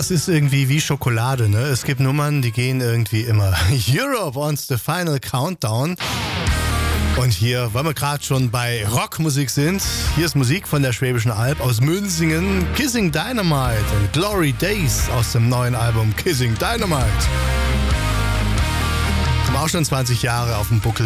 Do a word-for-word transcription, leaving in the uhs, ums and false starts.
das ist irgendwie wie Schokolade, ne? Es gibt Nummern, die gehen irgendwie immer. Europe wants the final countdown. Und hier, weil wir gerade schon bei Rockmusik sind, hier ist Musik von der Schwäbischen Alb aus Münzingen, Kissing Dynamite und Glory Days aus dem neuen Album Kissing Dynamite. Haben auch schon zwanzig Jahre auf dem Buckel.